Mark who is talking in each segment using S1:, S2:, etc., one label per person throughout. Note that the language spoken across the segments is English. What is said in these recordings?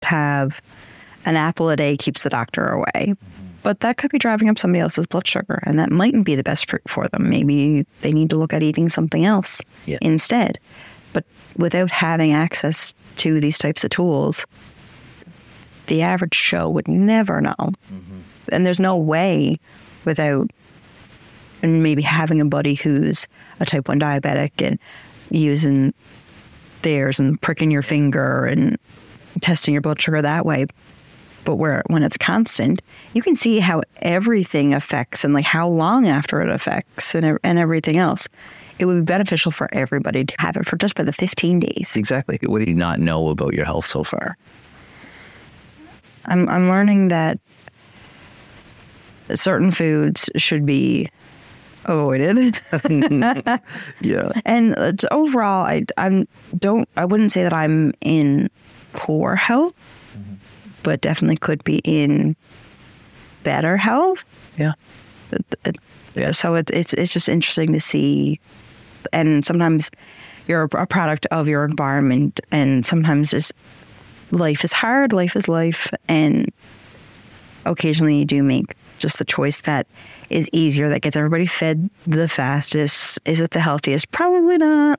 S1: have an apple a day keeps the doctor away. But that could be driving up somebody else's blood sugar, and that mightn't be the best fruit for them. Maybe they need to look at eating something else instead. But without having access to these types of tools, the average Joe would never know. And there's no way without maybe having a buddy who's a type 1 diabetic and using theirs and pricking your finger and testing your blood sugar that way. But when it's constant, you can see how everything affects and like how long after it affects and everything else. It would be beneficial for everybody to have it for just by the 15 days.
S2: Exactly. What do you not know about your health so far?
S1: I'm learning that certain foods should be avoided.
S2: Yeah.
S1: And overall, I wouldn't say that I'm in poor health, but definitely could be in better health.
S2: Yeah.
S1: So it's just interesting to see. And sometimes you're a product of your environment, and sometimes just life is hard, life is life, and occasionally you do make just the choice that is easier, that gets everybody fed the fastest. Is it the healthiest? Probably not.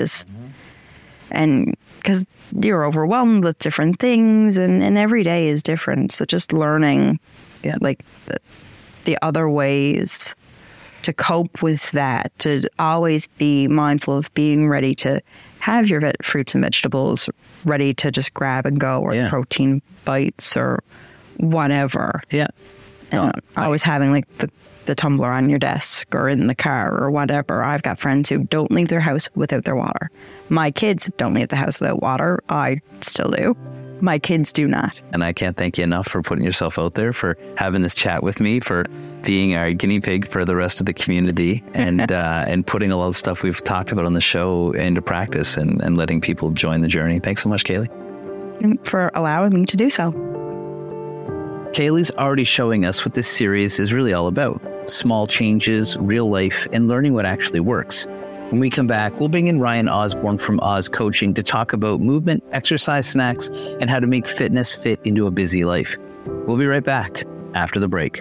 S1: And because you're overwhelmed with different things, and every day is different. So just learning, like the other ways to cope with that, to always be mindful of being ready to have your fruits and vegetables ready to just grab and go, or protein bites or whatever.
S2: Yeah.
S1: And always having like the tumbler on your desk or in the car or whatever. I've got friends who don't leave their house without their water. My kids don't leave the house without water. I still do. My kids do not.
S2: And I can't thank you enough for putting yourself out there, for having this chat with me, for being our guinea pig for the rest of the community, and and putting a lot of stuff we've talked about on the show into practice, and letting people join the journey. Thanks so much, Kaylee.
S1: And for allowing me to do so.
S2: Kaylee's already showing us what this series is really all about. Small changes, real life, and learning what actually works. When we come back, we'll bring in Ryan Osborne from Oz Coaching to talk about movement, exercise snacks, and how to make fitness fit into a busy life. We'll be right back after the break.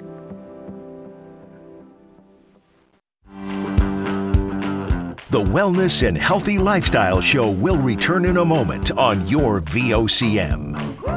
S3: The Wellness and Healthy Lifestyle Show will return in a moment on your VOCM.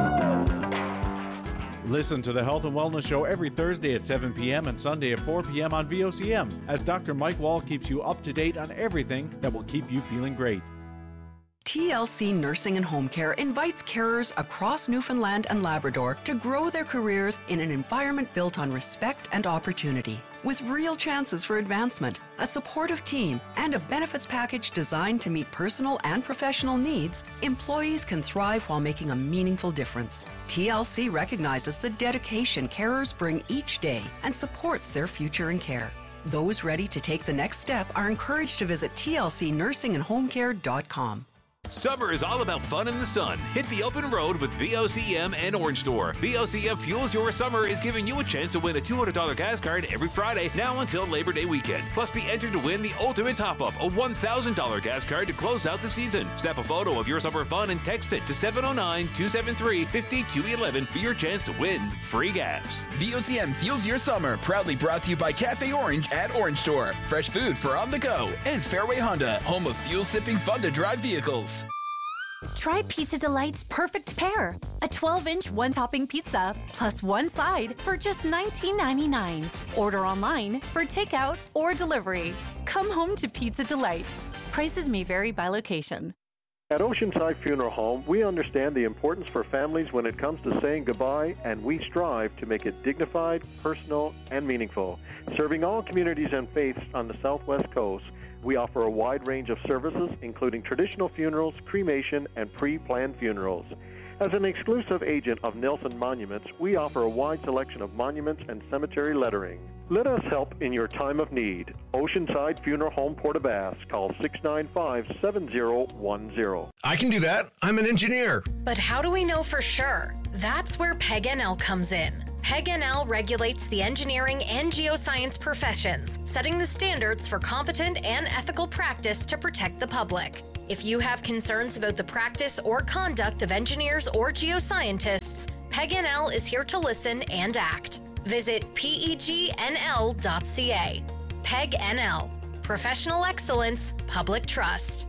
S4: Listen to the Health and Wellness Show every Thursday at 7 p.m. and Sunday at 4 p.m. on VOCM, as Dr. Mike Wall keeps you up to date on everything that will keep you feeling great.
S5: TLC Nursing and Home Care invites carers across Newfoundland and Labrador to grow their careers in an environment built on respect and opportunity. With real chances for advancement, a supportive team, and a benefits package designed to meet personal and professional needs, employees can thrive while making a meaningful difference. TLC recognizes the dedication carers bring each day and supports their future in care. Those ready to take the next step are encouraged to visit tlcnursingandhomecare.com.
S6: Summer is all about fun in the sun. Hit the open road with VOCM and Orange Store. VOCM Fuels Your Summer is giving you a chance to win a $200 gas card every Friday now until Labor Day weekend. Plus, be entered to win the ultimate top-up, a $1,000 gas card to close out the season. Snap a photo of your summer fun and text it to 709-273-5211 for your chance to win free gas.
S7: VOCM Fuels Your Summer, proudly brought to you by Cafe Orange at Orange Store. Fresh food for on the go. And Fairway Honda, home of fuel-sipping fun-to-drive vehicles.
S8: Try Pizza Delight's perfect pair. A 12-inch one-topping pizza plus one side for just $19.99. Order online for takeout or delivery. Come home to Pizza Delight. Prices may vary by location.
S9: At Oceanside Funeral Home, we understand the importance for families when it comes to saying goodbye, and we strive to make it dignified, personal, and meaningful. Serving all communities and faiths on the Southwest Coast, we offer a wide range of services, including traditional funerals, cremation, and pre-planned funerals. As an exclusive agent of Nelson Monuments, we offer a wide selection of monuments and cemetery lettering. Let us help in your time of need. Oceanside Funeral Home, Port-aux-Basques. Call 695-7010.
S10: I can do that. I'm an engineer.
S11: But how do we know for sure? That's where Peg NL comes in.
S10: PEG-NL regulates the engineering and geoscience professions, setting the standards for competent and ethical practice to protect the public. If you have concerns about the practice or conduct of engineers or geoscientists, PEG-NL is here to listen and act. Visit pegnl.ca. PEG-NL. Professional excellence, public trust.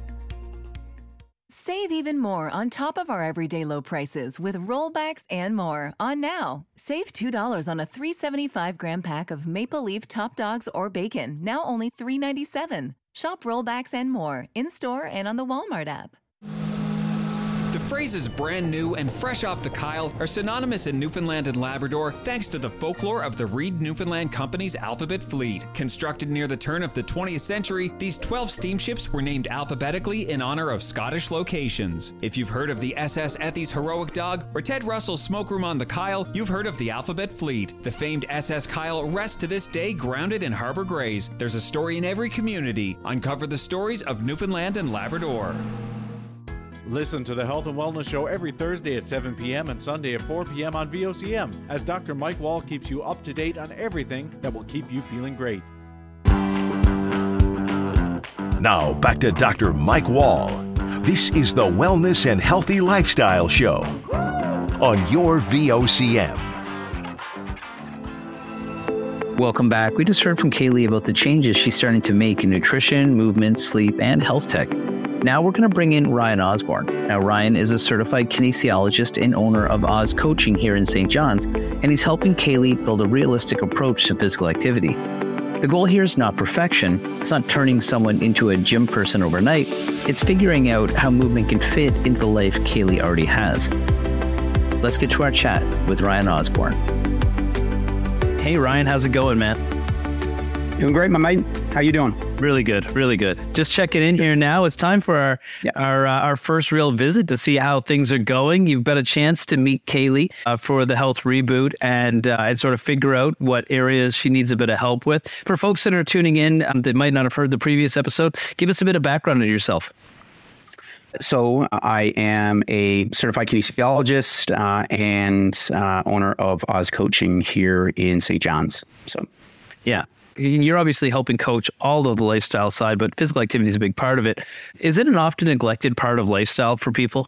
S11: Save even more on top of our everyday low prices with rollbacks and more on now. Save $2 on a 375-gram pack of Maple Leaf Top Dogs or bacon, now only $3.97. Shop rollbacks and more in-store and on the Walmart app.
S12: The phrases brand new and fresh off the Kyle are synonymous in Newfoundland and Labrador thanks to the folklore of the Reed Newfoundland Company's Alphabet Fleet. Constructed near the turn of the 20th century, these 12 steamships were named alphabetically in honor of Scottish locations. If you've heard of the SS Ethy's Heroic Dog or Ted Russell's Smoke Room on the Kyle, you've heard of the Alphabet Fleet. The famed SS Kyle rests to this day grounded in Harbour Grays. There's a story in every community. Uncover the stories of Newfoundland and Labrador.
S4: Listen to the Health and Wellness Show every Thursday at 7 p.m. and Sunday at 4 p.m. on VOCM as Dr. Mike Wall keeps you up to date on everything that will keep you feeling great.
S3: Now back to Dr. Mike Wall. This is the Wellness and Healthy Lifestyle Show on your VOCM.
S2: Welcome back. We just heard from Kaylee about the changes she's starting to make in nutrition, movement, sleep, and health tech. Now we're going to bring in Ryan Osborne. Now, Ryan is a certified kinesiologist and owner of Oz Coaching here in St. John's, and he's helping Kaylee build a realistic approach to physical activity. The goal here is not perfection. It's not turning someone into a gym person overnight. It's figuring out how movement can fit into the life Kaylee already has. Let's get to our chat with Ryan Osborne. Hey, Ryan, how's it going, man?
S13: Doing great, my mate. How you doing?
S2: Really good, really good. Just checking in here now. It's time for our first real visit to see how things are going. You've got a chance to meet Kaylee for the health reboot and sort of figure out what areas she needs a bit of help with. For folks that are tuning in that might not have heard the previous episode, give us a bit of background on yourself.
S13: So I am a certified kinesiologist and owner of Oz Coaching here in St. John's. So,
S2: yeah. You're obviously helping coach all of the lifestyle side, but physical activity is a big part of it. Is it an often neglected part of lifestyle for people?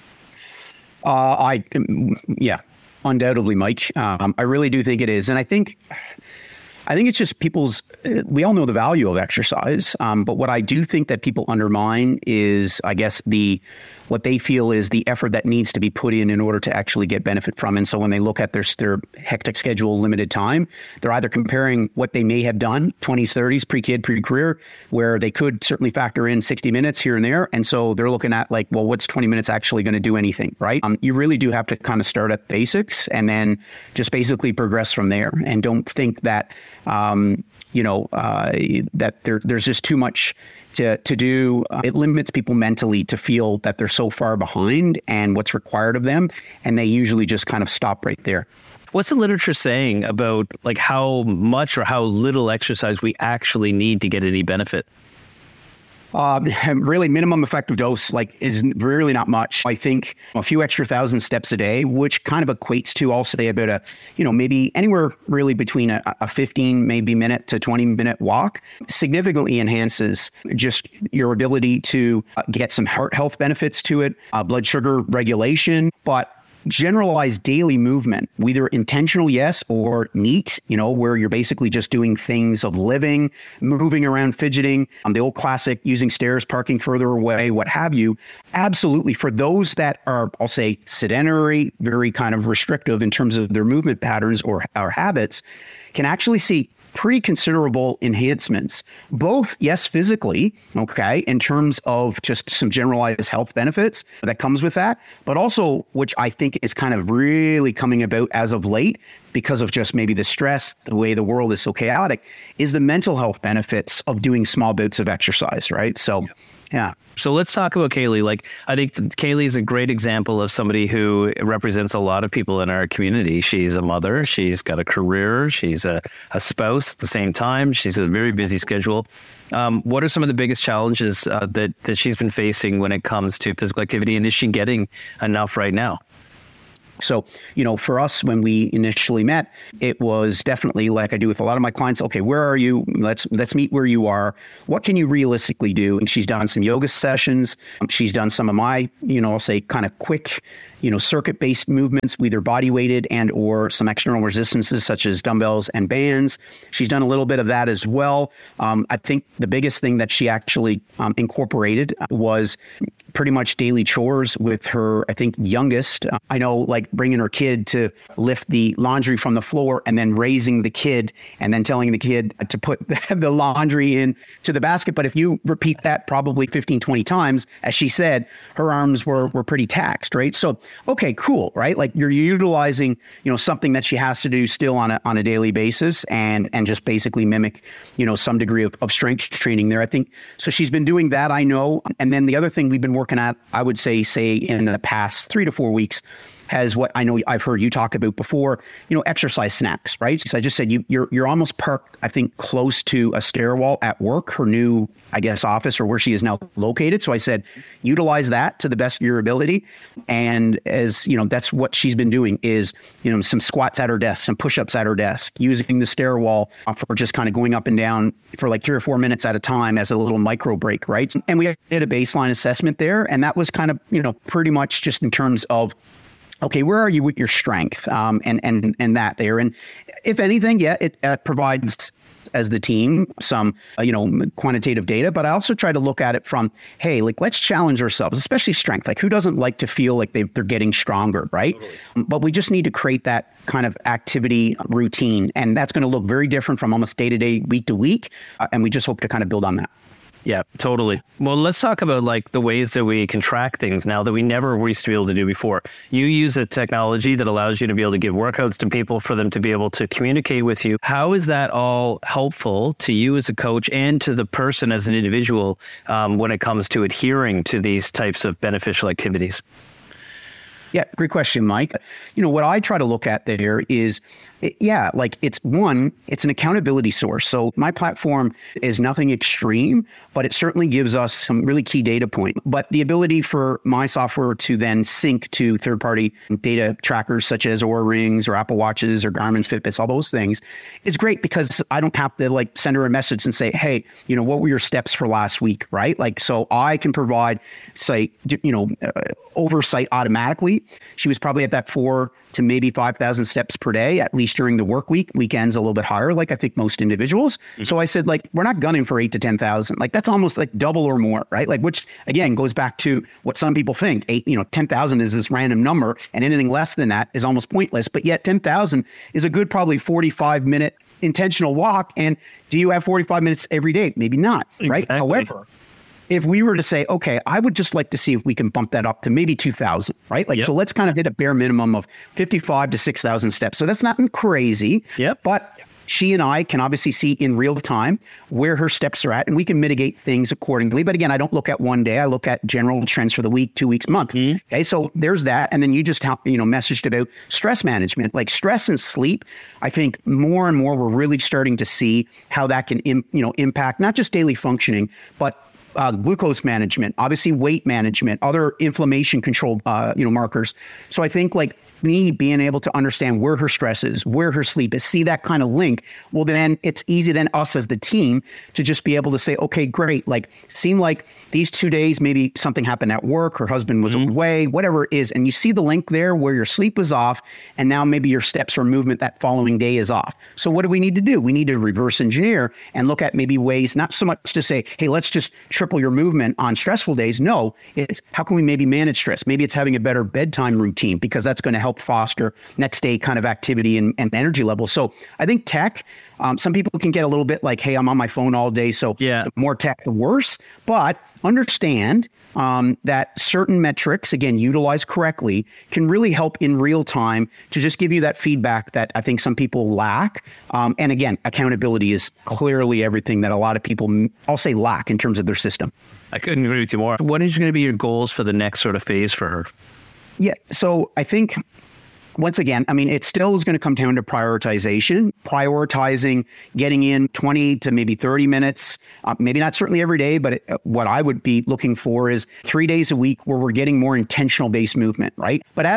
S13: Undoubtedly, Mike. I really do think it is. And I think it's just we all know the value of exercise. But what I do think that people undermine is, I guess, what they feel is the effort that needs to be put in order to actually get benefit from. And so when they look at their hectic schedule, limited time, they're either comparing what they may have done 20s, 30s, pre-kid, pre-career, where they could certainly factor in 60 minutes here and there. And so they're looking at like, well, what's 20 minutes actually going to do anything, right? You really do have to kind of start at basics and then just basically progress from there. And don't think that, that there's just too much to do. It limits people mentally to feel that they're so far behind and what's required of them. And they usually just kind of stop right there.
S2: What's the literature saying about like how much or how little exercise we actually need to get any benefit?
S13: Really, minimum effective dose is really not much. I think a few extra 1,000 steps a day, which kind of equates to, I'll say, about maybe anywhere really between a 15 maybe minute to 20 minute walk, significantly enhances just your ability to get some heart health benefits to it, blood sugar regulation, but generalized daily movement, either intentional, yes, or neat, where you're basically just doing things of living, moving around, fidgeting, the old classic, using stairs, parking further away, what have you. Absolutely. For those that are, I'll say, sedentary, very kind of restrictive in terms of their movement patterns or habits, can actually see pretty considerable enhancements, both, yes, physically, okay, in terms of just some generalized health benefits that comes with that, but also, which I think is kind of really coming about as of late because of just maybe the stress, the way the world is so chaotic, is the mental health benefits of doing small bouts of exercise, right? So, yeah.
S2: So let's talk about Kaylee. I think Kaylee is a great example of somebody who represents a lot of people in our community. She's a mother. She's got a career. She's a spouse at the same time. She's a very busy schedule. What are some of the biggest challenges that she's been facing when it comes to physical activity? And is she getting enough right now?
S13: So, for us, when we initially met, it was definitely like I do with a lot of my clients. Okay, where are you? Let's meet where you are. What can you realistically do? And she's done some yoga sessions. She's done some of my, I'll say kind of quick, circuit-based movements, either body weighted and or some external resistances such as dumbbells and bands. She's done a little bit of that as well. I think the biggest thing that she actually incorporated was pretty much daily chores with her, I think, youngest. I know, like bringing her kid to lift the laundry from the floor and then raising the kid and then telling the kid to put the laundry in to the basket. But if you repeat that probably 15, 20 times, as she said, her arms were pretty taxed, right? So, okay, cool, right? Like you're utilizing, something that she has to do still on a daily basis and just basically mimic, some degree of strength training there. I think, so she's been doing that, I know. And then the other thing we've been working at, I would say in the past 3 to 4 weeks, has what I know I've heard you talk about before, exercise snacks, right? So I just said you're almost parked, I think, close to a stairwell at work, her new, I guess, office or where she is now located. So I said, utilize that to the best of your ability. And as that's what she's been doing is, some squats at her desk, some push-ups at her desk, using the stairwell for just kind of going up and down for like 3 or 4 minutes at a time as a little micro break, right? And we did a baseline assessment there. And that was kind of, pretty much just in terms of, okay, where are you with your strength and that there? And if anything, it provides, as the team, some, quantitative data, but I also try to look at it from, hey, like, let's challenge ourselves, especially strength. Like, who doesn't like to feel like they're getting stronger, right? Totally. But we just need to create that kind of activity routine. And that's going to look very different from almost day to day, week to week. And we just hope to kind of build on that.
S14: Yeah, totally. Well, let's talk about like the ways that we can track things now that we never used to be able to do before. You use a technology that allows you to be able to give workouts to people for them to be able to communicate with you. How is that all helpful to you as a coach and to the person as an individual when it comes to adhering to these types of beneficial activities?
S13: Yeah, great question, Mike. What I try to look at there is, it's an accountability source. So my platform is nothing extreme, but it certainly gives us some really key data point. But the ability for my software to then sync to third-party data trackers such as Oura Rings or Apple Watches or Garmin's, Fitbits, all those things is great because I don't have to send her a message and say, hey, what were your steps for last week, right? So I can provide, oversight automatically. She was probably at that 4,000 to maybe 5,000 steps per day, at least during the work week. Weekends a little bit higher, like I think most individuals. Mm-hmm. So I said, we're not gunning for 8,000 to 10,000. That's almost double or more, right? Which again goes back to what some people think. 10,000 is this random number, and anything less than that is almost pointless. But yet 10,000 is a good probably 45-minute intentional walk. And do you have 45 minutes every day? Maybe not, right?
S14: Exactly.
S13: However, if we were to say, okay, I would just like to see if we can bump that up to maybe 2,000, right? So let's kind of hit a bare minimum of 55 to 6,000 steps. So that's not crazy, but she and I can obviously see in real time where her steps are at, and we can mitigate things accordingly. But again, I don't look at one day. I look at general trends for the week, 2 weeks, month. Mm-hmm. Okay, so there's that. And then you just messaged about stress management, like stress and sleep. I think more and more we're really starting to see how that can impact not just daily functioning, but glucose management, obviously weight management, other inflammation control, markers. So I think me being able to understand where her stress is, where her sleep is, see that kind of link, well, then it's easy then us as the team to just be able to say, okay, great. Seemed like these 2 days, maybe something happened at work, her husband was away, whatever it is. And you see the link there where your sleep was off. And now maybe your steps or movement that following day is off. So what do we need to do? We need to reverse engineer and look at maybe ways, not so much to say, hey, let's just triple your movement on stressful days. No, it's how can we maybe manage stress? Maybe it's having a better bedtime routine because that's going to help foster next day kind of activity and energy levels. So I think tech, some people can get a little bit hey, I'm on my phone all day. So the more tech, the worse. But understand that certain metrics, again, utilized correctly, can really help in real time to just give you that feedback that I think some people lack. And again, accountability is clearly everything that a lot of people, I'll say, lack in terms of their system.
S14: I couldn't agree with you more. What is going to be your goals for the next sort of phase for her?
S13: Yeah, so I think once again, it still is going to come down to prioritizing getting in 20 to maybe 30 minutes, maybe not certainly every day, but what I would be looking for is 3 days a week where we're getting more intentional based movement, right? But as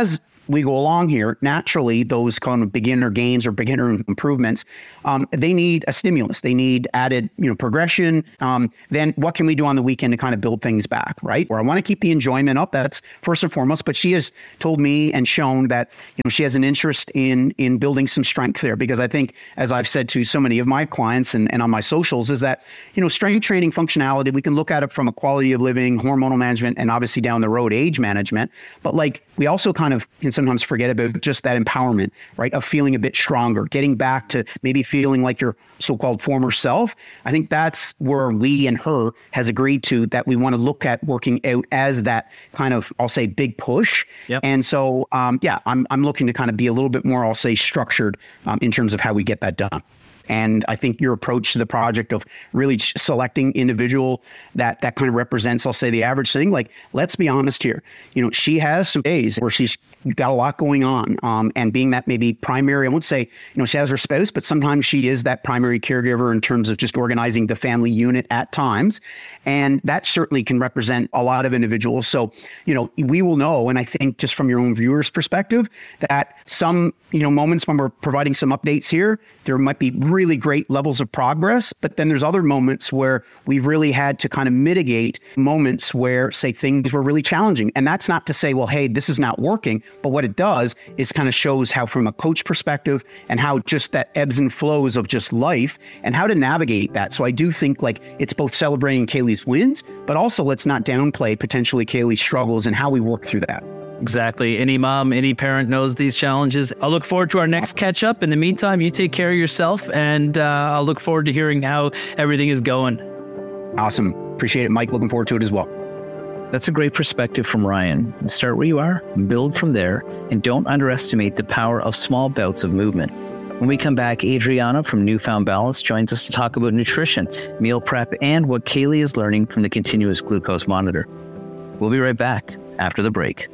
S13: we go along here, naturally, those kind of beginner gains or beginner improvements, they need a stimulus. They need added, progression. Then what can we do on the weekend to kind of build things back, right? Or I want to keep the enjoyment up. That's first and foremost. But she has told me and shown that, she has an interest in building some strength there, because I think, as I've said to so many of my clients and on my socials, is that, strength training functionality, we can look at it from a quality of living, hormonal management, and obviously down the road, age management. But we also kind of can sometimes forget about just that empowerment, right? Of feeling a bit stronger, getting back to maybe feeling like your so-called former self. I think that's where we and her has agreed to that we want to look at working out as that kind of, I'll say, big push. Yep. And so, I'm looking to kind of be a little bit more, I'll say, structured in terms of how we get that done. And I think your approach to the project of really selecting individual that kind of represents, I'll say, the average thing, let's be honest here. She has some days where she's got a lot going on. And being that maybe primary, I won't say, she has her spouse, but sometimes she is that primary caregiver in terms of just organizing the family unit at times. And that certainly can represent a lot of individuals. So, we will know, and I think just from your own viewers' perspective, that some, moments when we're providing some updates here, there might be really great levels of progress, but then there's other moments where we've really had to kind of mitigate moments where, say, things were really challenging. And that's not to say, well, hey, this is not working, but what it does is kind of shows how, from a coach perspective, and how just that ebbs and flows of just life and how to navigate that. So I do think it's both celebrating Kaylee's wins, but also let's not downplay potentially Kaylee's struggles and how we work through that.
S14: Exactly. Any mom, any parent knows these challenges. I'll look forward to our next catch up. In the meantime, you take care of yourself, and I'll look forward to hearing how everything is going.
S13: Awesome. Appreciate it, Mike. Looking forward to it as well.
S2: That's a great perspective from Ryan. Start where you are, build from there, and don't underestimate the power of small bouts of movement. When we come back, Adriana from Newfound Balance joins us to talk about nutrition, meal prep, and what Kaylee is learning from the continuous glucose monitor. We'll be right back after the break.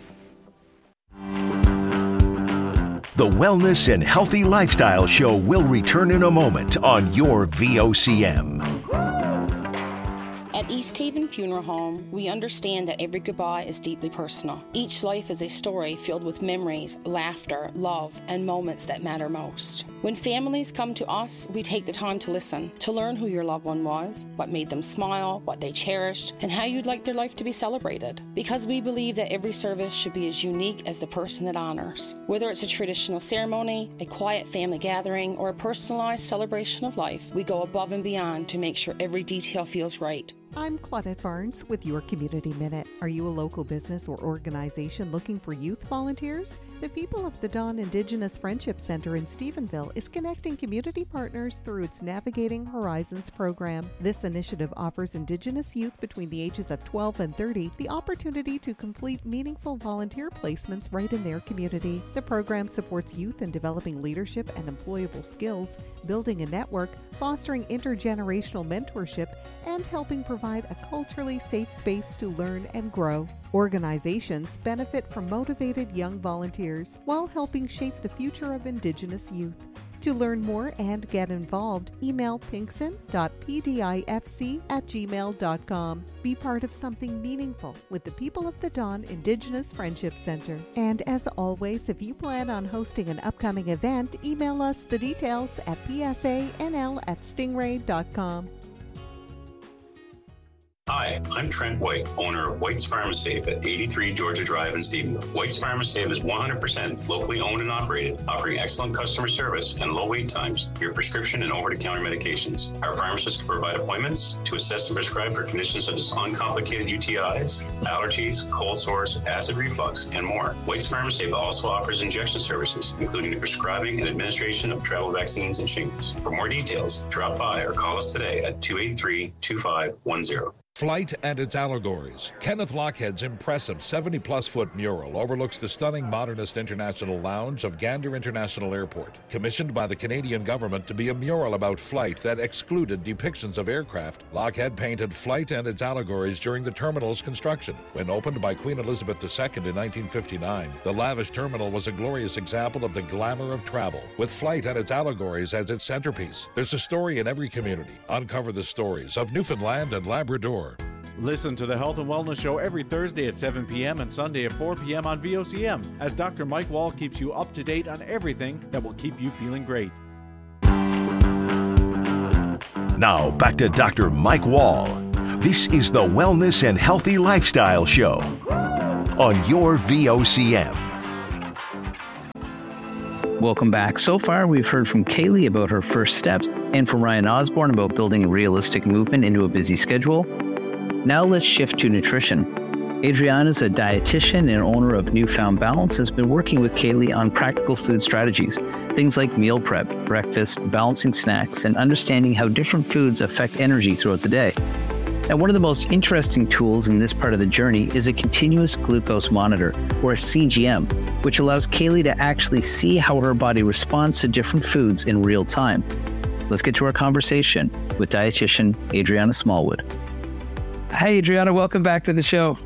S3: The Wellness and Healthy Lifestyle Show will return in a moment on your VOCM.
S15: At East Haven Funeral Home, we understand that every goodbye is deeply personal. Each life is a story filled with memories, laughter, love, and moments that matter most. When families come to us, we take the time to listen, to learn who your loved one was, what made them smile, what they cherished, and how you'd like their life to be celebrated. Because we believe that every service should be as unique as the person it honors. Whether it's a traditional ceremony, a quiet family gathering, or a personalized celebration of life, we go above and beyond to make sure every detail feels right.
S16: I'm Claudette Barnes with your Community Minute. Are you a local business or organization looking for youth volunteers? The People of the Dawn Indigenous Friendship Center in Stephenville is connecting community partners through its Navigating Horizons program. This initiative offers Indigenous youth between the ages of 12 and 30 the opportunity to complete meaningful volunteer placements right in their community. The program supports youth in developing leadership and employable skills, building a network, fostering intergenerational mentorship, and helping provide a culturally safe space to learn and grow. Organizations benefit from motivated young volunteers while helping shape the future of Indigenous youth. To learn more and get involved, email pinkson.pdifc@gmail.com. Be part of something meaningful with the People of the Dawn Indigenous Friendship Center. And as always, if you plan on hosting an upcoming event, email us the details at psanl@stingray.com.
S17: Hi, I'm Trent White, owner of White's Pharmasafe at 83 Georgia Drive in Stephenville. White's Pharmasafe is 100% locally owned and operated, offering excellent customer service and low wait times for your prescription and over-the-counter medications. Our pharmacists can provide appointments to assess and prescribe for conditions such as uncomplicated UTIs, allergies, cold sores, acid reflux, and more. White's Pharmasafe also offers injection services, including the prescribing and administration of travel vaccines and shingles. For more details, drop by or call us today at 283-2510.
S18: Flight and its allegories. Kenneth Lochhead's impressive 70-plus foot mural overlooks the stunning modernist international lounge of Gander International Airport. Commissioned by the Canadian government to be a mural about flight that excluded depictions of aircraft, Lochhead painted Flight and its allegories during the terminal's construction. When opened by Queen Elizabeth II in 1959, the lavish terminal was a glorious example of the glamour of travel, with Flight and its allegories as its centerpiece. There's a story in every community. Uncover the stories of Newfoundland and Labrador.
S4: Listen to the Health and Wellness Show every Thursday at 7 p.m. and Sunday at 4 p.m. on VOCM as Dr. Mike Wall keeps you up to date on everything that will keep you feeling great.
S3: Now, back to Dr. Mike Wall. This is the Wellness and Healthy Lifestyle Show on your VOCM.
S2: Welcome back. So far, we've heard from Kaylee about her first steps and from Ryan Osborne about building realistic movement into a busy schedule. Now let's shift to nutrition. Adriana is a dietitian and owner of Newfound Balance, has been working with Kaylee on practical food strategies, things like meal prep, breakfast, balancing snacks, and understanding how different foods affect energy throughout the day. Now, one of the most interesting tools in this part of the journey is a continuous glucose monitor, or a CGM, which allows Kaylee to actually see how her body responds to different foods in real time. Let's get to our conversation with dietitian Adriana Smallwood.
S14: Hey, Adriana, welcome back to the show.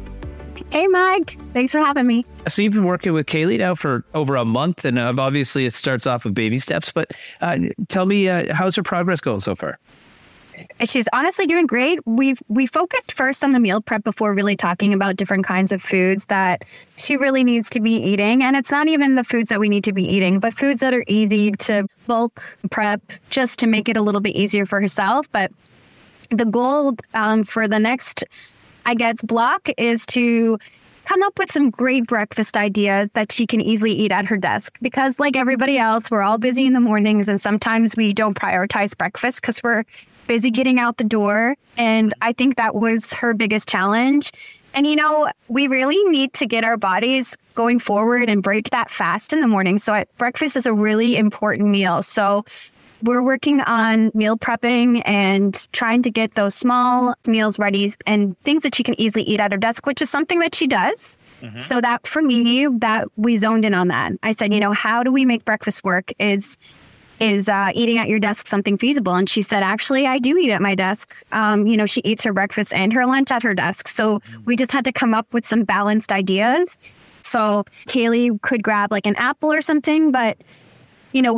S19: Hey, Mike. Thanks for having me.
S14: So you've been working with Kaylee now for over a month, and obviously it starts off with baby steps, but tell me, how's her progress going so far?
S19: She's honestly doing great. We focused first on the meal prep before really talking about different kinds of foods that she really needs to be eating. And it's not even the foods that we need to be eating, but foods that are easy to bulk prep just to make it a little bit easier for herself. But the goal for the next, I guess, block is to come up with some great breakfast ideas that she can easily eat at her desk. Because like everybody else, we're all busy in the mornings and sometimes we don't prioritize breakfast because we're busy getting out the door. And I think that was her biggest challenge. And, you know, we really need to get our bodies going forward and break that fast in the morning. So breakfast is a really important meal. So we're working on meal prepping and trying to get those small meals ready and things that she can easily eat at her desk, which is something that she does. Mm-hmm. So that for me, that we zoned in on that. I said, you know, how do we make breakfast work? Is eating at your desk something feasible? And she said, actually, I do eat at my desk. You know, she eats her breakfast and her lunch at her desk. So we just had to come up with some balanced ideas. So Kaylee could grab like an apple or something, but you know,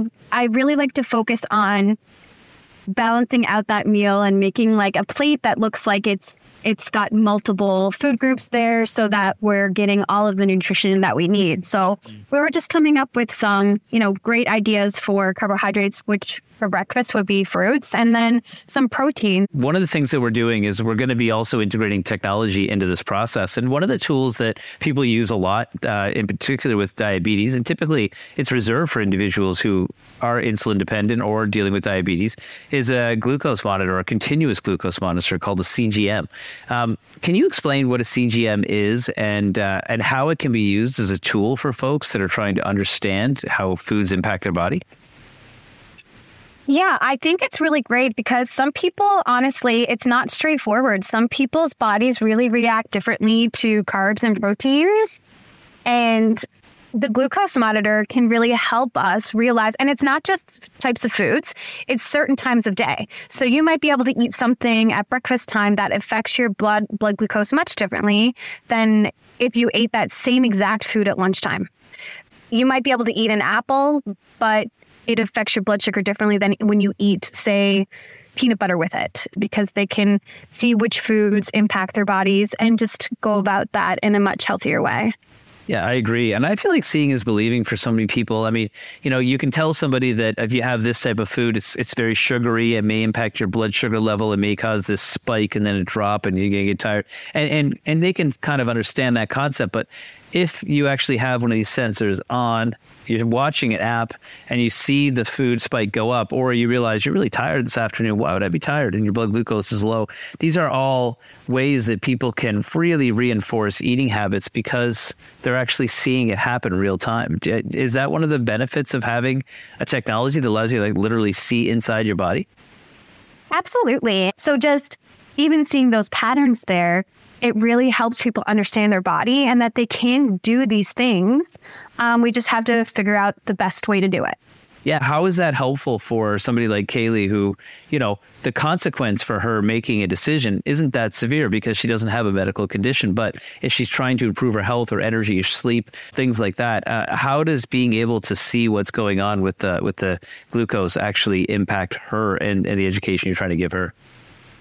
S19: I really like to focus on balancing out that meal and making like a plate that looks like it's got multiple food groups there so that we're getting all of the nutrition that we need. So we were just coming up with some, you know, great ideas for carbohydrates, which for breakfast would be fruits, and then some protein.
S14: One of the things that we're doing is we're going to be also integrating technology into this process. And one of the tools that people use a lot, in particular with diabetes, and typically it's reserved for individuals who are insulin dependent or dealing with diabetes, is a glucose monitor, a continuous glucose monitor called a CGM. Can you explain what a CGM is and how it can be used as a tool for folks that are trying to understand how foods impact their body?
S19: Yeah, I think it's really great because some people, honestly, it's not straightforward. Some people's bodies really react differently to carbs and proteins. And the glucose monitor can really help us realize, and it's not just types of foods, it's certain times of day. So you might be able to eat something at breakfast time that affects your blood glucose much differently than if you ate that same exact food at lunchtime. You might be able to eat an apple, but it affects your blood sugar differently than when you eat, say, peanut butter with it, because they can see which foods impact their bodies and just go about that in a much healthier way.
S14: Yeah, I agree. And I feel like seeing is believing for so many people. I mean, you know, you can tell somebody that if you have this type of food, it's very sugary. It may impact your blood sugar level. It may cause this spike and then a drop and you're going to get tired. And they can kind of understand that concept. But if you actually have one of these sensors on, you're watching an app and you see the food spike go up, or you realize you're really tired this afternoon. Why would I be tired? And your blood glucose is low. These are all ways that people can really reinforce eating habits because they're actually seeing it happen real time. Is that one of the benefits of having a technology that allows you to like literally see inside your body?
S19: Absolutely. So just even seeing those patterns there, it really helps people understand their body and that they can do these things. We just have to figure out the best way to do it.
S14: Yeah. How is that helpful for somebody like Kaylee who, you know, the consequence for her making a decision isn't that severe because she doesn't have a medical condition. But if she's trying to improve her health or energy or sleep, things like that, how does being able to see what's going on with the glucose actually impact her and the education you're trying to give her?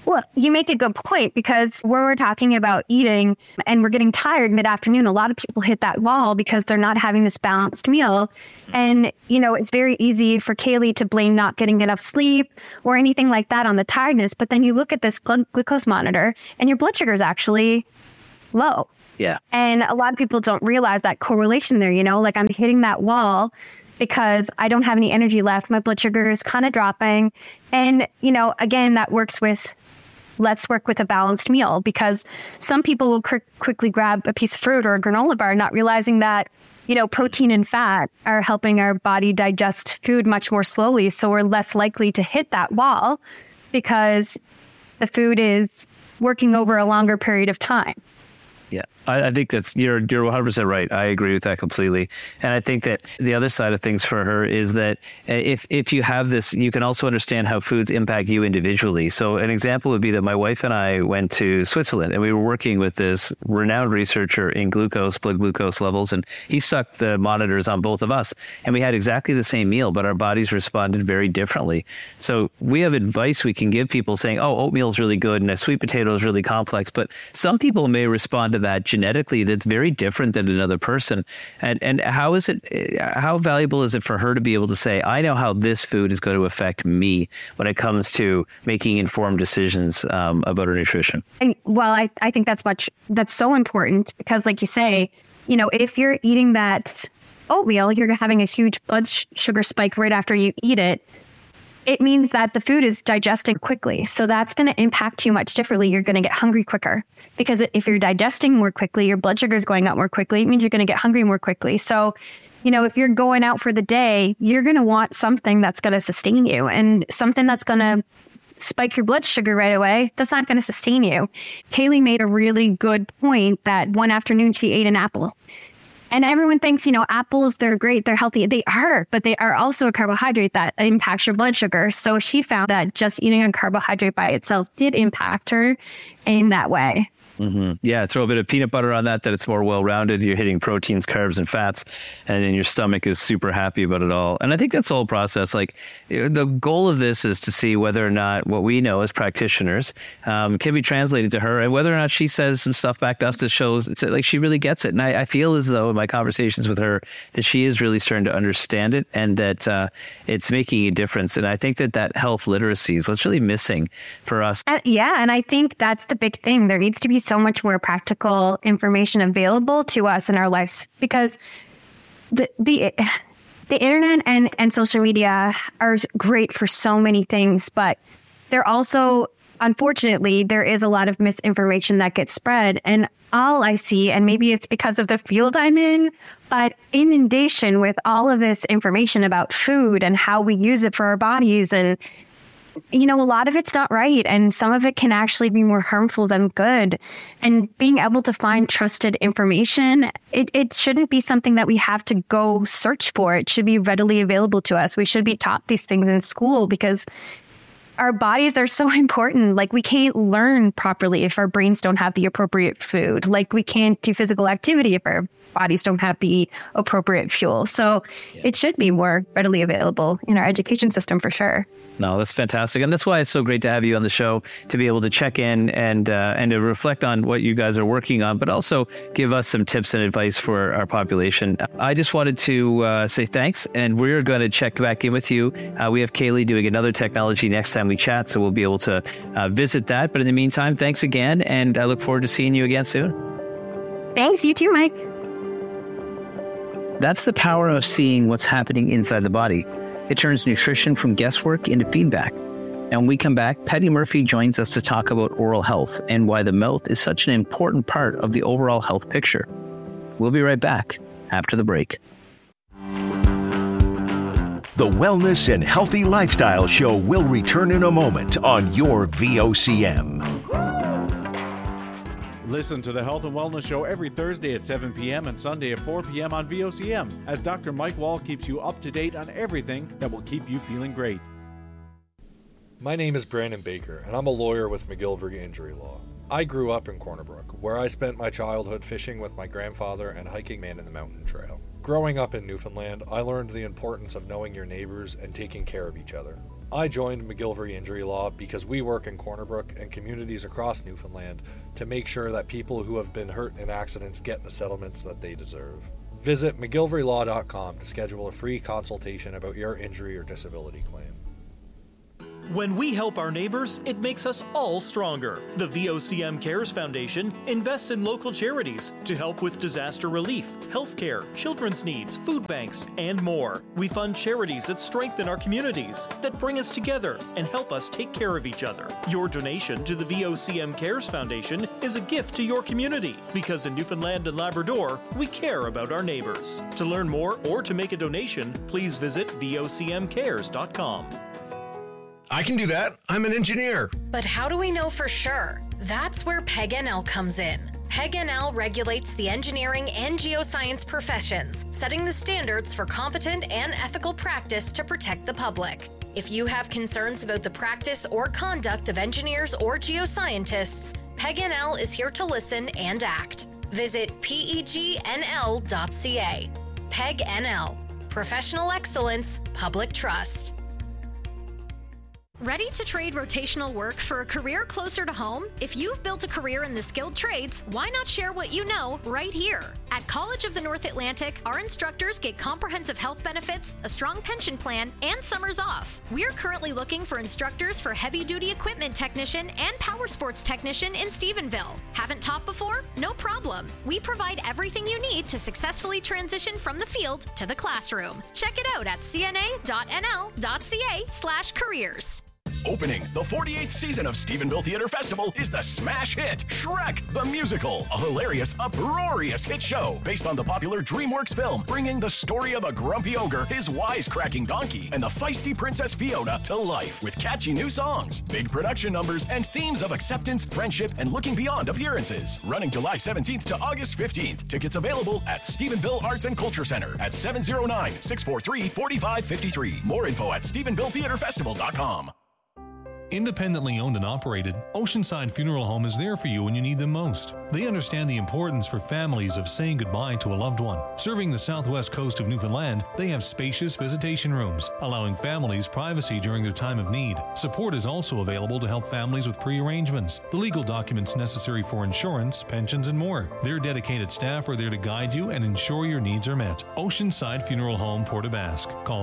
S19: Well, you make a good point, because when we're talking about eating and we're getting tired mid-afternoon, a lot of people hit that wall because they're not having this balanced meal. And, it's very easy for Kaylee to blame not getting enough sleep or anything like that on the tiredness. But then you look at this glucose monitor and your blood sugar is actually low.
S14: Yeah.
S19: And a lot of people don't realize that correlation there, like I'm hitting that wall because I don't have any energy left. My blood sugar is kind of dropping. And, again, that works with, let's work with a balanced meal, because some people will quickly grab a piece of fruit or a granola bar, not realizing that, protein and fat are helping our body digest food much more slowly. So we're less likely to hit that wall because the food is working over a longer period of time.
S14: Yeah, I think you're 100% right. I agree with that completely. And I think that the other side of things for her is that if you have this, you can also understand how foods impact you individually. So an example would be that my wife and I went to Switzerland, and we were working with this renowned researcher in blood glucose levels, and he stuck the monitors on both of us. And we had exactly the same meal, but our bodies responded very differently. So we have advice we can give people saying, oh, oatmeal is really good and a sweet potato is really complex. But some people may respond to that genetically that's very different than another person. And how valuable is it for her to be able to say, I know how this food is going to affect me when it comes to making informed decisions about her nutrition?
S19: Well, I think that's so important, because like you say, if you're eating that oatmeal, you're having a huge blood sugar spike right after you eat it. It means that the food is digesting quickly. So that's going to impact you much differently. You're going to get hungry quicker, because if you're digesting more quickly, your blood sugar is going up more quickly. It means you're going to get hungry more quickly. So, if you're going out for the day, you're going to want something that's going to sustain you, and something that's going to spike your blood sugar right away, that's not going to sustain you. Kaylee made a really good point that one afternoon she ate an apple. And everyone thinks, apples, they're great, they're healthy. They are, but they are also a carbohydrate that impacts your blood sugar. So she found that just eating a carbohydrate by itself did impact her in that way.
S14: Mm-hmm. Yeah, throw a bit of peanut butter on that it's more well-rounded. You're hitting proteins, carbs, and fats, and then your stomach is super happy about it all. And I think that's the whole process. Like, the goal of this is to see whether or not what we know as practitioners can be translated to her, and whether or not she says some stuff back to us that shows it's like she really gets it. And I feel as though in my conversations with her that she is really starting to understand it, and that it's making a difference. And I think that health literacy is what's really missing for us.
S19: And I think that's the big thing. There needs to be so much more practical information available to us in our lives, because the internet and social media are great for so many things, but they're also, unfortunately, there is a lot of misinformation that gets spread. And all I see, and maybe it's because of the field I'm in, but inundation with all of this information about food and how we use it for our bodies. And a lot of it's not right. And some of it can actually be more harmful than good. And being able to find trusted information, it shouldn't be something that we have to go search for. It should be readily available to us. We should be taught these things in school, because our bodies are so important. Like, we can't learn properly if our brains don't have the appropriate food. Like, we can't do physical activity if our bodies don't have the appropriate fuel. So it should be more readily available in our education system for sure.
S14: No, that's fantastic. And that's why it's so great to have you on the show, to be able to check in and to reflect on what you guys are working on, but also give us some tips and advice for our population. I just wanted to say thanks, and we're going to check back in with you. We have Kaylee doing another technology next time we chat, so we'll be able to visit that. But in the meantime, thanks again, and I look forward to seeing you again soon.
S19: Thanks. You too, Mike.
S2: That's the power of seeing what's happening inside the body. It turns nutrition from guesswork into feedback. And when we come back, Patty Murphy joins us to talk about oral health and why the mouth is such an important part of the overall health picture. We'll be right back after the break.
S3: The Wellness and Healthy Lifestyle Show will return in a moment on your VOCM.
S4: Listen to the Health and Wellness Show every Thursday at 7 p.m. and Sunday at 4 p.m. on VOCM, as Dr. Mike Wall keeps you up to date on everything that will keep you feeling great.
S18: My name is Brandon Baker, and I'm a lawyer with McGillivray Injury Law. I grew up in Corner Brook, where I spent my childhood fishing with my grandfather and hiking Man in the Mountain Trail. Growing up in Newfoundland, I learned the importance of knowing your neighbors and taking care of each other.
S20: I joined McGillivray Injury Law because we work in Corner Brook and communities across Newfoundland to make sure that people who have been hurt in accidents get the settlements that they deserve. Visit McGillivraylAw.com to schedule a free consultation about your injury or disability claim.
S21: When we help our neighbors, it makes us all stronger. The VOCM Cares Foundation invests in local charities to help with disaster relief, healthcare, children's needs, food banks, and more. We fund charities that strengthen our communities, that bring us together and help us take care of each other. Your donation to the VOCM Cares Foundation is a gift to your community, because in Newfoundland and Labrador, we care about our neighbors. To learn more or to make a donation, please visit vocmcares.com.
S22: I can do that. I'm an engineer.
S10: But how do we know for sure? That's where PEG-NL comes in. PEG-NL regulates the engineering and geoscience professions, setting the standards for competent and ethical practice to protect the public. If you have concerns about the practice or conduct of engineers or geoscientists, PEG-NL is here to listen and act. Visit pegnl.ca. PEG-NL. Professional excellence, public trust.
S23: Ready to trade rotational work for a career closer to home? If you've built a career in the skilled trades, why not share what you know right here? At College of the North Atlantic, our instructors get comprehensive health benefits, a strong pension plan, and summers off. We're currently looking for instructors for heavy-duty equipment technician and power sports technician in Stephenville. Haven't taught before? No problem. We provide everything you need to successfully transition from the field to the classroom. Check it out at cna.nl.ca/careers.
S24: Opening the 48th season of Stephenville Theatre Festival is the smash hit Shrek the Musical, a hilarious, uproarious hit show based on the popular DreamWorks film, bringing the story of a grumpy ogre, his wisecracking donkey, and the feisty Princess Fiona to life with catchy new songs, big production numbers, and themes of acceptance, friendship, and looking beyond appearances. Running July 17th to August 15th. Tickets available at Stephenville Arts and Culture Center at 709-643-4553. More info at StephenvilleTheatreFestival.com.
S25: Independently owned and operated, Oceanside Funeral Home is there for you when you need them most. They understand the importance for families of saying goodbye to a loved one. Serving the southwest coast of Newfoundland, they have spacious visitation rooms, allowing families privacy during their time of need. Support is also available to help families with pre-arrangements, the legal documents necessary for insurance, pensions, and more. Their dedicated staff are there to guide you and ensure your needs are met. Oceanside Funeral Home, Port aux Basques. Call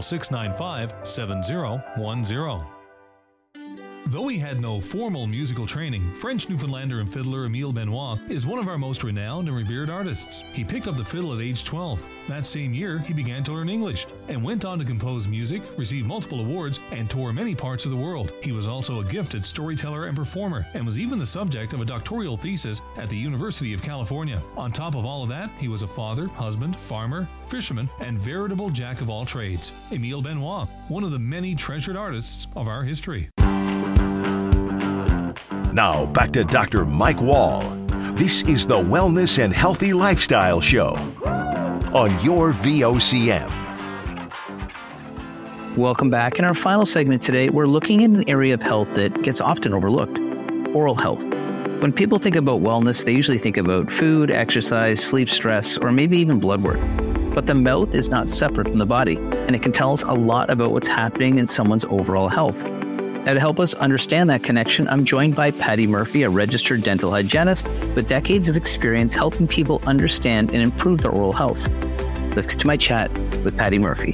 S25: 695-7010. Though he had no formal musical training, French Newfoundlander and fiddler Emile Benoit is one of our most renowned and revered artists. He picked up the fiddle at age 12. That same year, he began to learn English and went on to compose music, receive multiple awards, and tour many parts of the world. He was also a gifted storyteller and performer, and was even the subject of a doctoral thesis at the University of California. On top of all of that, he was a father, husband, farmer, fisherman, and veritable jack of all trades. Emile Benoit, one of the many treasured artists of our history.
S3: Now, back to Dr. Mike Wall. This is the Wellness and Healthy Lifestyle Show on your VOCM.
S2: Welcome back. In our final segment today, we're looking at an area of health that gets often overlooked: oral health. When people think about wellness, they usually think about food, exercise, sleep, stress, or maybe even blood work. But the mouth is not separate from the body, and it can tell us a lot about what's happening in someone's overall health. Now, to help us understand that connection, I'm joined by Patty Murphy, a registered dental hygienist with decades of experience helping people understand and improve their oral health. Let's get to my chat with Patty Murphy.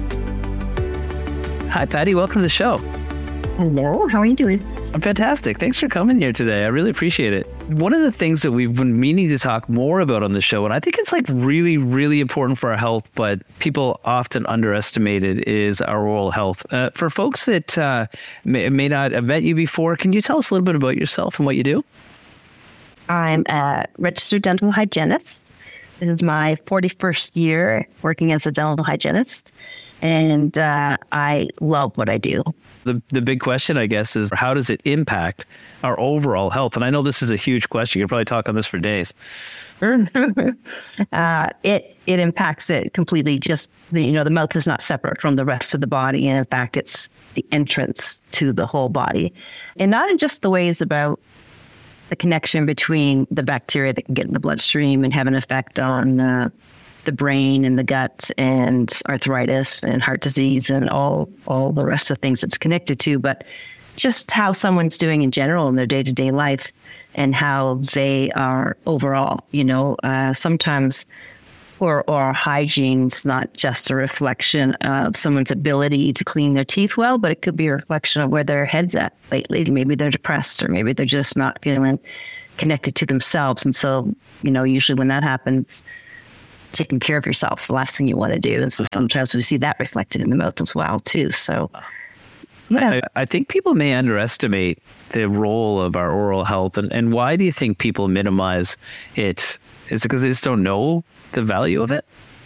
S2: Hi, Patty. Welcome to the show.
S1: Hello. How are you doing?
S2: I'm fantastic. Thanks for coming here today. I really appreciate it. One of the things that we've been meaning to talk more about on the show, and I think it's like really, really important for our health, but people often underestimate it, is our oral health. For folks that may not have met you before, can you tell us a little bit about yourself and what you do?
S1: I'm a registered dental hygienist. This is my 41st year working as a dental hygienist, and I love what I do.
S2: The big question, I guess, is how does it impact our overall health? And I know this is a huge question. You could probably talk on this for days.
S1: It impacts it completely. Just the mouth is not separate from the rest of the body, and in fact, it's the entrance to the whole body, and not in just the ways about the connection between the bacteria that can get in the bloodstream and have an effect on the brain and the gut and arthritis and heart disease and all the rest of things it's connected to, but just how someone's doing in general in their day-to-day life and how they are overall. Sometimes oral hygiene's not just a reflection of someone's ability to clean their teeth well, but it could be a reflection of where their head's at lately. Maybe they're depressed, or maybe they're just not feeling connected to themselves. And so, usually when that happens, taking care of yourself, the last thing you want to do. And so sometimes we see that reflected in the mouth as well, too. So, yeah.
S14: I think people may underestimate the role of our oral health. And why do you think people minimize it? Is it because they just don't know the value of it?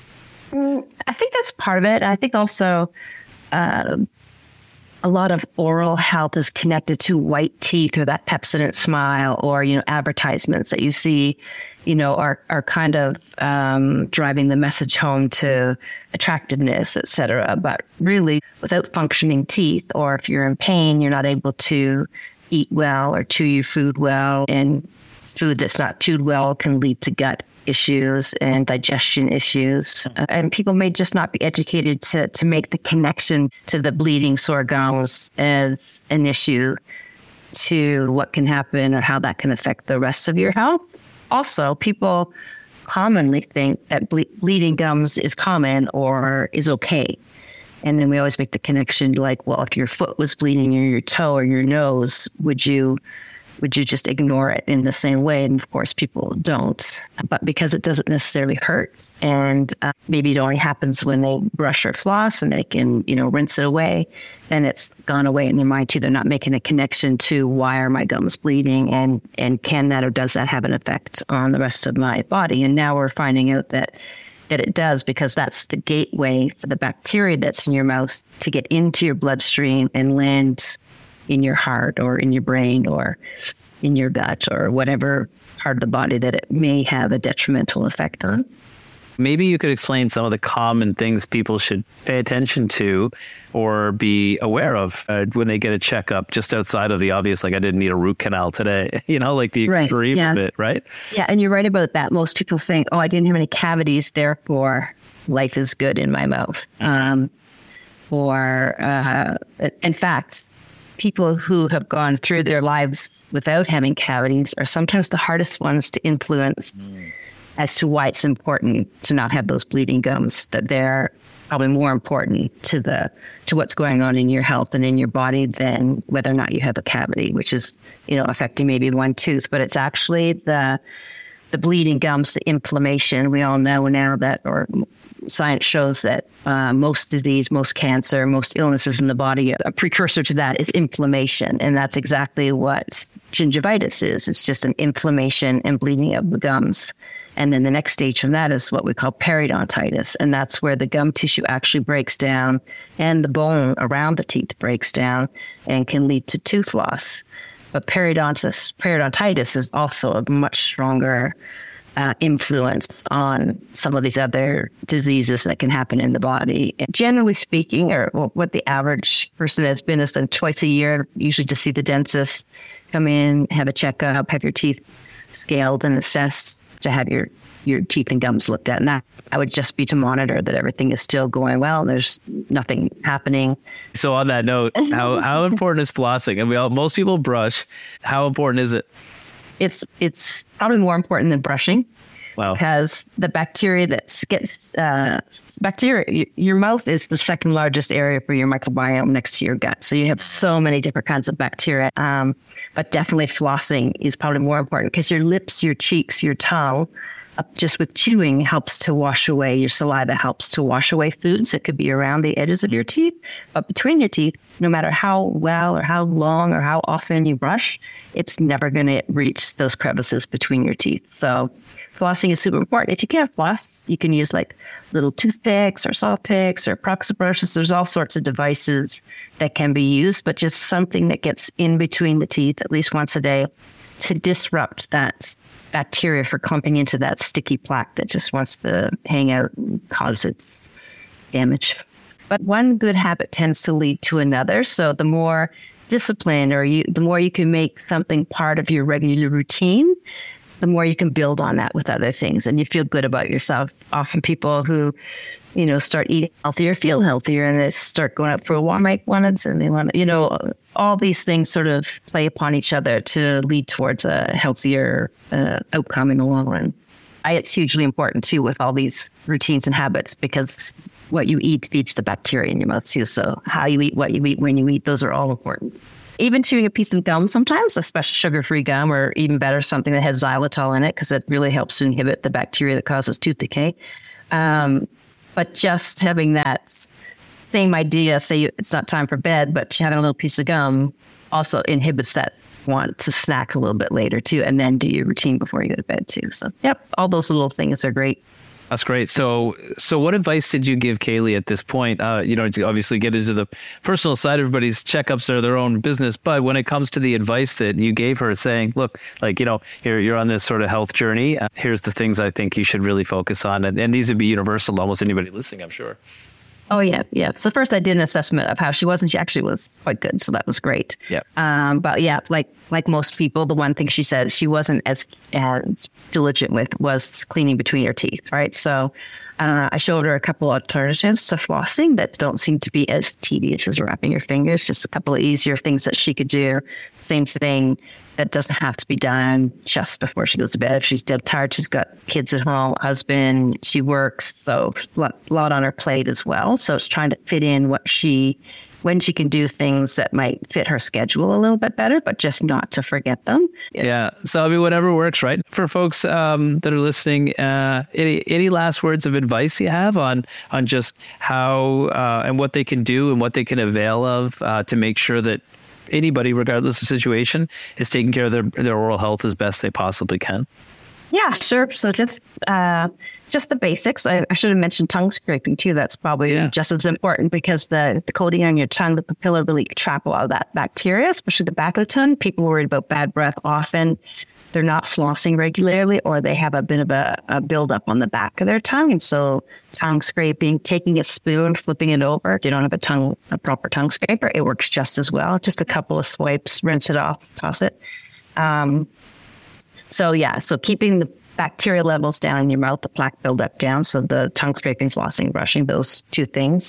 S1: I think that's part of it. I think also a lot of oral health is connected to white teeth or that Pepsodent smile, or, advertisements that you see, are kind of driving the message home to attractiveness, et cetera. But really, without functioning teeth, or if you're in pain, you're not able to eat well or chew your food well, and food that's not chewed well can lead to gut issues and digestion issues. And people may just not be educated to make the connection to the bleeding sore gums as an issue to what can happen or how that can affect the rest of your health. Also, people commonly think that bleeding gums is common or is okay. And then we always make the connection like, well, if your foot was bleeding or your toe or your nose, would you just ignore it in the same way? And of course, people don't. But because it doesn't necessarily hurt, and maybe it only happens when they brush or floss and they can, rinse it away, then it's gone away in their mind too. They're not making a connection to why are my gums bleeding, and can that or does that have an effect on the rest of my body? And now we're finding out that it does, because that's the gateway for the bacteria that's in your mouth to get into your bloodstream and land in your heart or in your brain or in your gut or whatever part of the body that it may have a detrimental effect on.
S14: Maybe you could explain some of the common things people should pay attention to or be aware of when they get a checkup, just outside of the obvious, like I didn't need a root canal today, like the extreme of it, right?
S1: Yeah, and you're right about that. Most people think, I didn't have any cavities, therefore life is good in my mouth. In fact, people who have gone through their lives without having cavities are sometimes the hardest ones to influence as to why it's important to not have those bleeding gums, that they're probably more important to what's going on in your health and in your body than whether or not you have a cavity, which is, affecting maybe one tooth. But it's actually the bleeding gums, the inflammation. We all know now that, or science shows that most disease, most cancer, most illnesses in the body, a precursor to that is inflammation. And that's exactly what gingivitis is. It's just an inflammation and bleeding of the gums. And then the next stage from that is what we call periodontitis. And that's where the gum tissue actually breaks down and the bone around the teeth breaks down and can lead to tooth loss. But periodontitis is also a much stronger influence on some of these other diseases that can happen in the body. And generally speaking, or what the average person has been, is done twice a year, usually to see the dentist, come in, have a checkup, have your teeth scaled and assessed, to have your teeth and gums looked at. And that would just be to monitor that everything is still going well. There's nothing happening.
S14: So on that note, how important is flossing? And most people brush. How important is it?
S1: It's probably more important than brushing.
S14: Wow.
S1: Because the bacteria that gets your mouth is the second largest area for your microbiome next to your gut. So you have so many different kinds of bacteria. But definitely flossing is probably more important, because your lips, your cheeks, your tongue, just with chewing, helps to wash away, your saliva helps to wash away foods that could be around the edges of your teeth. But between your teeth, no matter how well or how long or how often you brush, it's never going to reach those crevices between your teeth. So flossing is super important. If you can't floss, you can use like little toothpicks or saw picks or proxy brushes. There's all sorts of devices that can be used, but just something that gets in between the teeth at least once a day to disrupt that bacteria for clumping into that sticky plaque that just wants to hang out and cause its damage. But one good habit tends to lead to another. So the more disciplined the more you can make something part of your regular routine,
S5: the more you can build on that with other things, and you feel good about yourself. Often people who, start eating healthier feel healthier, and they start going up for Walmart ones, and they want to, all these things sort of play upon each other to lead towards a healthier outcome in the long run. It's hugely important too with all these routines and habits, because what you eat feeds the bacteria in your mouth too. So how you eat, what you eat, when you eat, those are all important. Even chewing a piece of gum sometimes, especially sugar-free gum, or even better, something that has xylitol in it, because it really helps to inhibit the bacteria that causes tooth decay. But just having that same idea, say it's not time for bed, but having a little piece of gum also inhibits that want to snack a little bit later too, and then do your routine before you go to bed too. So, all those little things are great.
S14: That's great. So what advice did you give Kaylee at this point? To obviously get into the personal side, everybody's checkups are their own business. But when it comes to the advice that you gave her, saying, look, you're on this sort of health journey. Here's the things I think you should really focus on. And these would be universal to almost anybody listening, I'm sure.
S5: Oh, yeah. So first I did an assessment of how she was, and she actually was quite good. So that was great.
S14: Yeah.
S5: But yeah, like most people, the one thing she said she wasn't as diligent with was cleaning between her teeth, right? So I showed her a couple alternatives to flossing that don't seem to be as tedious as wrapping your fingers, just a couple of easier things that she could do. Same thing that doesn't have to be done just before she goes to bed. If she's dead tired, she's got kids at home, husband, she works, so a lot on her plate as well. So it's trying to fit in when she can do things that might fit her schedule a little bit better, but just not to forget them.
S14: Yeah. So, whatever works, right? For folks that are listening, any last words of advice you have on just how and what they can do and what they can avail of to make sure that anybody, regardless of situation, is taking care of their oral health as best they possibly can?
S5: Yeah, sure. So just the basics. I should have mentioned tongue scraping too. That's probably just as important, because the coating on your tongue, the papilla, really trap a lot of that bacteria, especially the back of the tongue. People worried about bad breath. Often they're not flossing regularly, or they have a bit of a buildup on the back of their tongue. And so tongue scraping, taking a spoon, flipping it over. If you don't have a proper tongue scraper, it works just as well. Just a couple of swipes, rinse it off, toss it. So keeping the bacteria levels down in your mouth, the plaque buildup down. So the tongue scraping, flossing, brushing, those two things.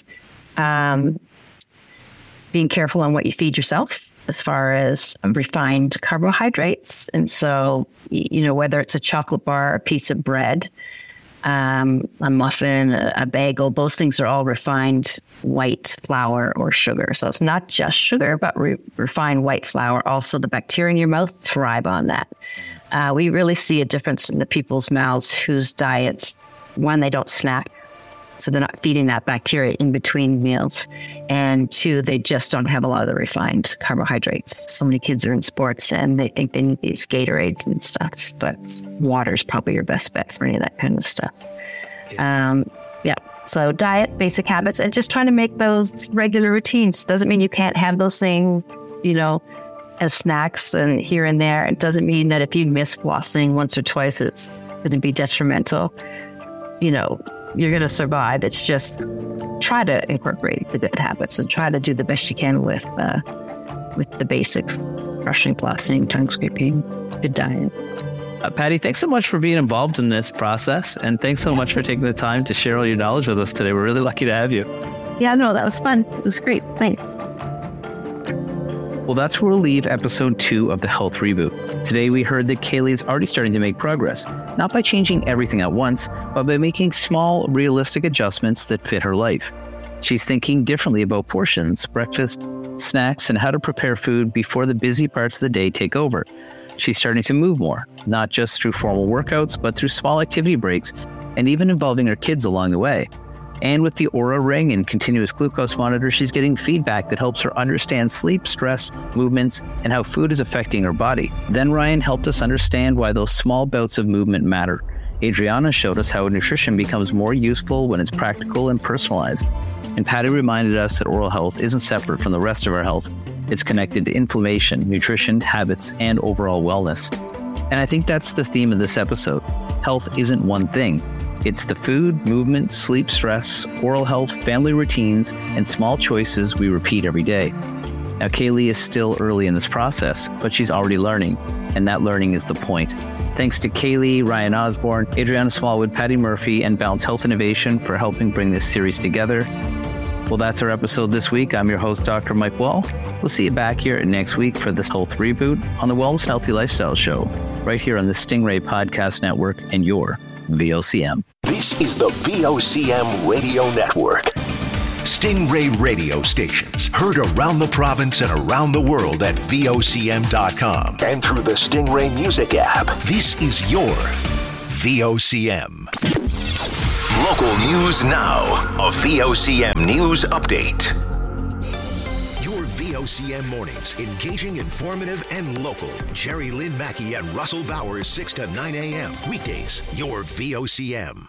S5: Being careful on what you feed yourself as far as refined carbohydrates. And so, whether it's a chocolate bar, a piece of bread, a muffin, a bagel, those things are all refined white flour or sugar. So it's not just sugar, but refined white flour. Also, the bacteria in your mouth thrive on that. We really see a difference in the people's mouths whose diets, one, they don't snack, so they're not feeding that bacteria in between meals. And two, they just don't have a lot of the refined carbohydrates. So many kids are in sports and they think they need these Gatorades and stuff, but water's probably your best bet for any of that kind of stuff. So diet, basic habits, and just trying to make those regular routines. Doesn't mean you can't have those things, as snacks and here and there. It doesn't mean that if you miss flossing once or twice, it's going to be detrimental. You're going to survive. It's just try to incorporate the good habits and try to do the best you can with the basics: brushing, flossing, tongue scraping, good diet.
S14: Patty, thanks so much for being involved in this process, and thanks so much for taking the time to share all your knowledge with us today. We're really lucky to have you.
S5: Yeah, no, that was fun. It was great. Thanks.
S2: Well, that's where we'll leave episode 2 of the Health Reboot. Today, we heard that Kaylee is already starting to make progress, not by changing everything at once, but by making small, realistic adjustments that fit her life. She's thinking differently about portions, breakfast, snacks, and how to prepare food before the busy parts of the day take over. She's starting to move more, not just through formal workouts, but through small activity breaks, and even involving her kids along the way. And with the Oura Ring and continuous glucose monitor, she's getting feedback that helps her understand sleep, stress, movements, and how food is affecting her body. Then Ryan helped us understand why those small bouts of movement matter. Adriana showed us how nutrition becomes more useful when it's practical and personalized. And Patty reminded us that oral health isn't separate from the rest of our health. It's connected to inflammation, nutrition, habits, and overall wellness. And I think that's the theme of this episode. Health isn't one thing. It's the food, movement, sleep, stress, oral health, family routines, and small choices we repeat every day. Now, Kaylee is still early in this process, but she's already learning, and that learning is the point. Thanks to Kaylee, Ryan Osborne, Adriana Smallwood, Patty Murphy, and Balance Health Innovation for helping bring this series together. Well, that's our episode this week. I'm your host, Dr. Mike Wall. We'll see you back here next week for this Health Reboot on the Wellness and Healthy Lifestyle Show, right here on the Stingray Podcast Network and your VOCM.
S3: This is the VOCM Radio Network. Stingray radio stations heard around the province and around the world at VOCM.com and through the Stingray Music app. This is your VOCM. Local news now. A VOCM news update. Your VOCM mornings, engaging, informative, and local. Jerry Lynn Mackey and Russell Bowers, 6 to 9 a.m. Weekdays, your VOCM.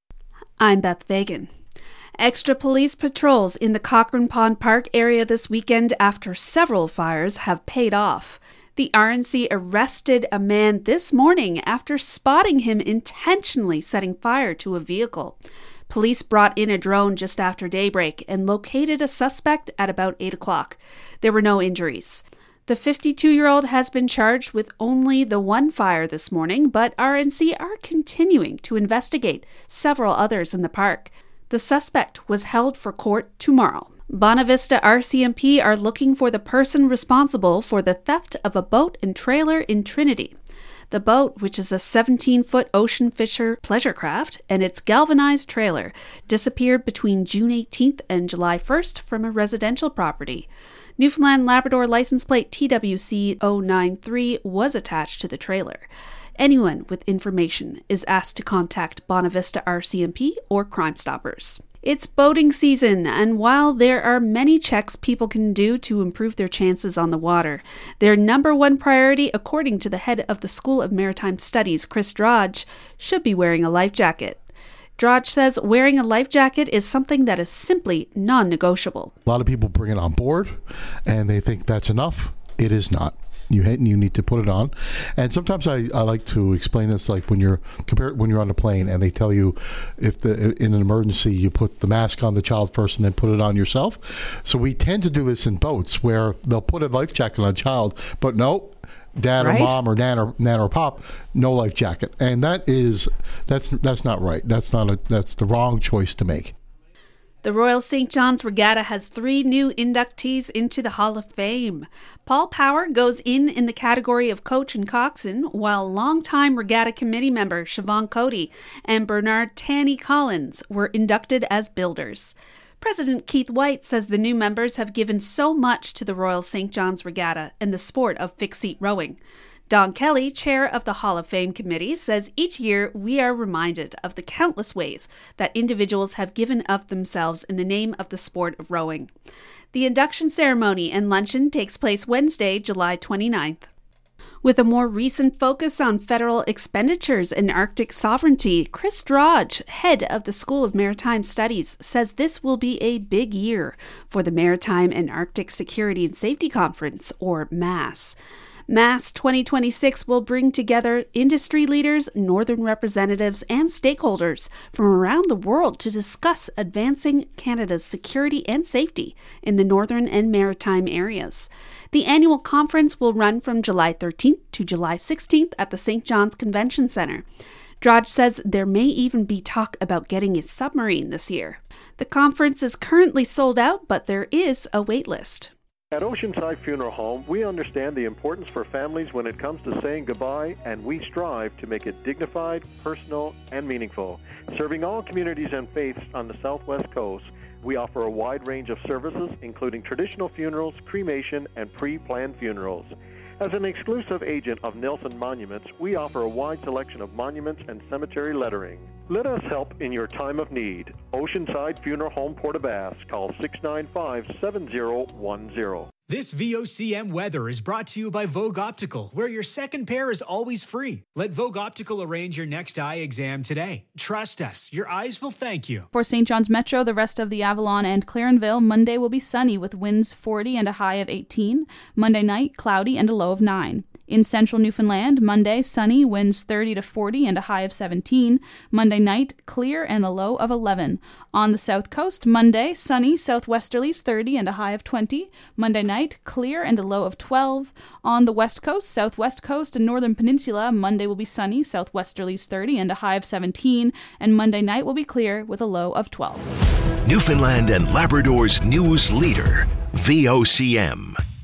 S6: I'm Beth Vagan. Extra police patrols in the Cochrane Pond Park area this weekend after several fires have paid off. The RNC arrested a man this morning after spotting him intentionally setting fire to a vehicle. Police brought in a drone just after daybreak and located a suspect at about 8 o'clock. There were no injuries. The 52-year-old has been charged with only the one fire this morning, but RNC are continuing to investigate several others in the park. The suspect was held for court tomorrow. Bonavista RCMP are looking for the person responsible for the theft of a boat and trailer in Trinity. The boat, which is a 17-foot Ocean Fisher pleasure craft, and its galvanized trailer, disappeared between June 18th and July 1st from a residential property. Newfoundland Labrador license plate TWC 093 was attached to the trailer. Anyone with information is asked to contact Bonavista RCMP or Crime Stoppers. It's boating season, and while there are many checks people can do to improve their chances on the water, their number one priority, according to the head of the School of Maritime Studies, Chris Drodge, should be wearing a life jacket. Drodge says wearing a life jacket is something that is simply non-negotiable.
S7: A lot of people bring it on board, and they think that's enough. It is not. You need to put it on. And sometimes I like to explain this, like when you're on the plane and they tell you if in an emergency you put the mask on the child first and then put it on yourself. So we tend to do this in boats where they'll put a life jacket on a child, but no, dad or mom or nan or pop, no life jacket. And that's not right. That's the wrong choice to make.
S6: The Royal St. John's Regatta has 3 new inductees into the Hall of Fame. Paul Power goes in the category of coach and coxswain, while longtime regatta committee member Siobhan Cody and Bernard Tanny Collins were inducted as builders. President Keith White says the new members have given so much to the Royal St. John's Regatta and the sport of fixed-seat rowing. Don Kelly, chair of the Hall of Fame committee, says each year we are reminded of the countless ways that individuals have given of themselves in the name of the sport of rowing. The induction ceremony and luncheon takes place Wednesday, July 29th. With a more recent focus on federal expenditures and Arctic sovereignty, Chris Drodge, head of the School of Maritime Studies, says this will be a big year for the Maritime and Arctic Security and Safety Conference, or MASS. MASS 2026 will bring together industry leaders, northern representatives, and stakeholders from around the world to discuss advancing Canada's security and safety in the northern and maritime areas. The annual conference will run from July 13th to July 16th at the St. John's Convention Centre. Drodge says there may even be talk about getting a submarine this year. The conference is currently sold out, but there is a wait list.
S8: At Oceanside Funeral Home, we understand the importance for families when it comes to saying goodbye, and we strive to make it dignified, personal, and meaningful. Serving all communities and faiths on the Southwest Coast, we offer a wide range of services, including traditional funerals, cremation, and pre-planned funerals. As an exclusive agent of Nelson Monuments, we offer a wide selection of monuments and cemetery lettering. Let us help in your time of need. Oceanside Funeral Home, Port aux Basques. Call 695-7010.
S9: This VOCM weather is brought to you by Vogue Optical, where your second pair is always free. Let Vogue Optical arrange your next eye exam today. Trust us, your eyes will thank you.
S11: For St. John's Metro, the rest of the Avalon and Clarenville, Monday will be sunny with winds 40 and a high of 18. Monday night, cloudy and a low of 9. In central Newfoundland, Monday, sunny, winds 30 to 40 and a high of 17. Monday night, clear and a low of 11. On the south coast, Monday, sunny, southwesterlies 30 and a high of 20. Monday night, clear and a low of 12. On the west coast, southwest coast, and northern peninsula, Monday will be sunny, southwesterlies 30 and a high of 17. And Monday night will be clear with a low of 12.
S3: Newfoundland and Labrador's news leader, VOCM.